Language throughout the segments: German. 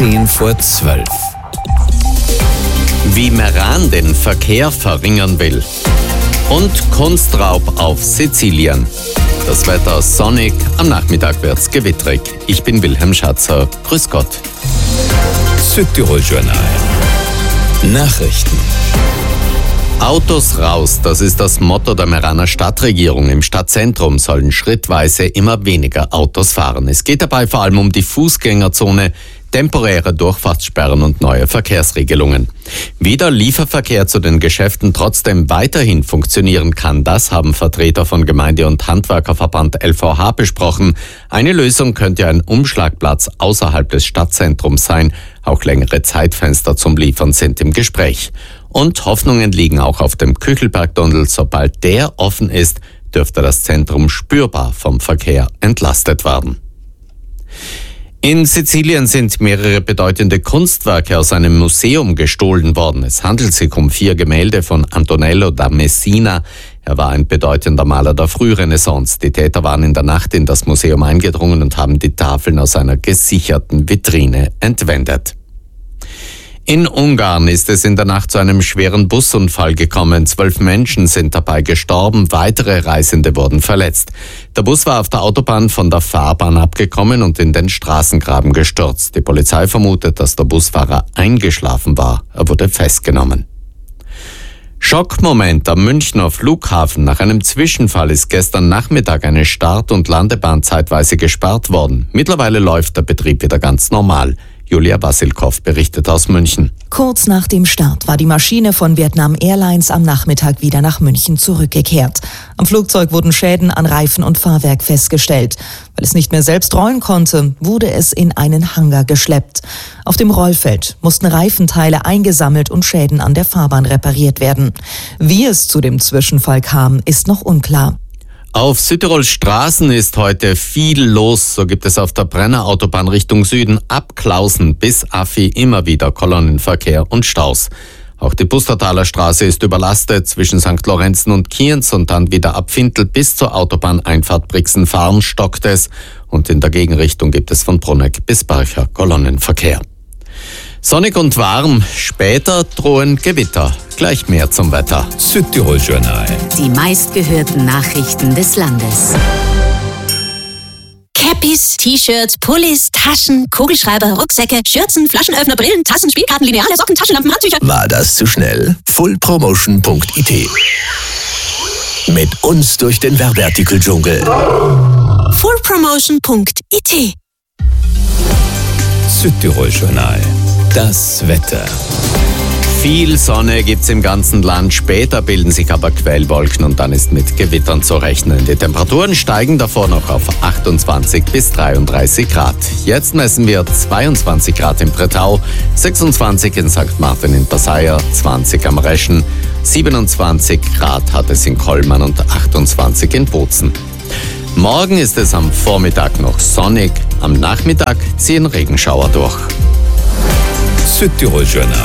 10:10. Wie Meran den Verkehr verringern will. Und Kunstraub auf Sizilien. Das Wetter sonnig, am Nachmittag wird's gewittrig. Ich bin Wilhelm Schatzer. Grüß Gott. Südtirol-Journal. Nachrichten. Autos raus, das ist das Motto der Meraner Stadtregierung. Im Stadtzentrum sollen schrittweise immer weniger Autos fahren. Es geht dabei vor allem um die Fußgängerzone, temporäre Durchfahrtssperren und neue Verkehrsregelungen. Wie der Lieferverkehr zu den Geschäften trotzdem weiterhin funktionieren kann, das haben Vertreter von Gemeinde- und Handwerkerverband LVH besprochen. Eine Lösung könnte ein Umschlagplatz außerhalb des Stadtzentrums sein. Auch längere Zeitfenster zum Liefern sind im Gespräch. Und Hoffnungen liegen auch auf dem Küchelbergtunnel. Sobald der offen ist, dürfte das Zentrum spürbar vom Verkehr entlastet werden. In Sizilien sind mehrere bedeutende Kunstwerke aus einem Museum gestohlen worden. Es handelt sich um 4 Gemälde von Antonello da Messina. Er war ein bedeutender Maler der Frührenaissance. Die Täter waren in der Nacht in das Museum eingedrungen und haben die Tafeln aus einer gesicherten Vitrine entwendet. In Ungarn ist es in der Nacht zu einem schweren Busunfall gekommen. 12 Menschen sind dabei gestorben, weitere Reisende wurden verletzt. Der Bus war auf der Autobahn von der Fahrbahn abgekommen und in den Straßengraben gestürzt. Die Polizei vermutet, dass der Busfahrer eingeschlafen war. Er wurde festgenommen. Schockmoment am Münchner Flughafen. Nach einem Zwischenfall ist gestern Nachmittag eine Start- und Landebahn zeitweise gesperrt worden. Mittlerweile läuft der Betrieb wieder ganz normal. Julia Wassilkow berichtet aus München. Kurz nach dem Start war die Maschine von Vietnam Airlines am Nachmittag wieder nach München zurückgekehrt. Am Flugzeug wurden Schäden an Reifen und Fahrwerk festgestellt. Weil es nicht mehr selbst rollen konnte, wurde es in einen Hangar geschleppt. Auf dem Rollfeld mussten Reifenteile eingesammelt und Schäden an der Fahrbahn repariert werden. Wie es zu dem Zwischenfall kam, ist noch unklar. Auf Südtirols Straßen ist heute viel los. So gibt es auf der Brennerautobahn Richtung Süden ab Klausen bis Affi immer wieder Kolonnenverkehr und Staus. Auch die Pustertaler Straße ist überlastet zwischen St. Lorenzen und Kienz und dann wieder ab Fintel bis zur Autobahneinfahrt Brixen-Fahren stockt es. Und in der Gegenrichtung gibt es von Bruneck bis Barcher Kolonnenverkehr. Sonnig und warm, später drohen Gewitter. Gleich mehr zum Wetter. Südtirol-Journal. Die meistgehörten Nachrichten des Landes. Cappies, T-Shirts, Pullis, Taschen, Kugelschreiber, Rucksäcke, Schürzen, Flaschenöffner, Brillen, Tassen, Spielkarten, Lineale, Socken, Taschenlampen, Handtücher. War das zu schnell? fullpromotion.it. Mit uns durch den Werbeartikel-Dschungel. fullpromotion.it. Südtirol-Journal. Das Wetter. Viel Sonne gibt's im ganzen Land, später bilden sich aber Quellwolken und dann ist mit Gewittern zu rechnen. Die Temperaturen steigen davor noch auf 28 bis 33 Grad. Jetzt messen wir 22 Grad in Bretau, 26 in St. Martin in Passaia, 20 am Reschen, 27 Grad hat es in Kollmann und 28 in Bozen. Morgen ist es am Vormittag noch sonnig, am Nachmittag ziehen Regenschauer durch. Südtirol-Journal.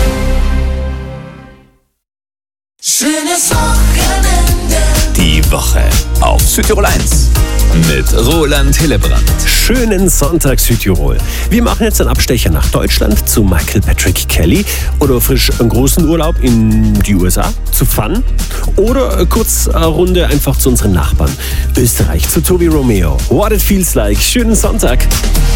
Schönes Wochenende. Die Woche auf Südtirol 1 mit Roland Hillebrand. Schönen Sonntag Südtirol. Wir machen jetzt einen Abstecher nach Deutschland zu Michael Patrick Kelly oder frisch einen großen Urlaub in die USA zu Fun oder kurz eine Runde einfach zu unseren Nachbarn Österreich zu Tobi Romeo. What it feels like. Schönen Sonntag.